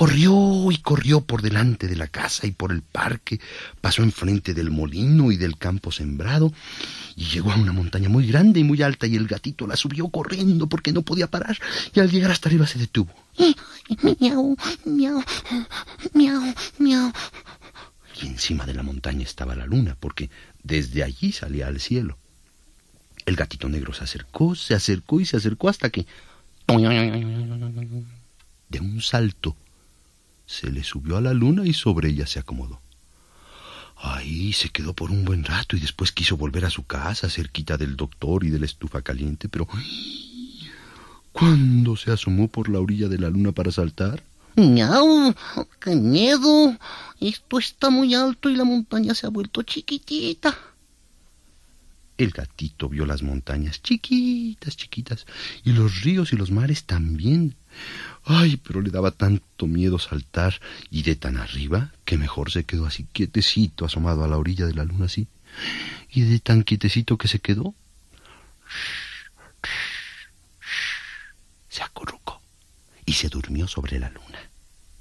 y corrió por delante de la casa y por el parque, pasó enfrente del molino y del campo sembrado, y llegó a una montaña muy grande y muy alta, y el gatito la subió corriendo porque no podía parar, y al llegar hasta arriba se detuvo. Miau, miau, miau, miau. Y encima de la montaña estaba la luna, porque desde allí salía al cielo. El gatito negro se acercó y se acercó hasta que, de un salto, se le subió a la luna y sobre ella se acomodó. Ahí se quedó por un buen rato y después quiso volver a su casa, cerquita del doctor y de la estufa caliente, pero cuando se asomó por la orilla de la luna para saltar... Miau, qué miedo. Esto está muy alto y la montaña se ha vuelto chiquitita. El gatito vio las montañas chiquitas, chiquitas, y los ríos y los mares también. Ay, pero le daba tanto miedo saltar, y de tan arriba, que mejor se quedó así quietecito, asomado a la orilla de la luna así. Y de tan quietecito que se quedó, se acurrucó y se durmió sobre la luna.